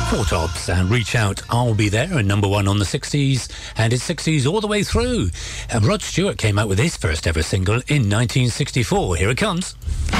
Four Tops and Reach Out, I'll Be There, and number one on the 60s, and it's 60s all the way through. Rod Stewart came out with his first ever single in 1964. Here it comes.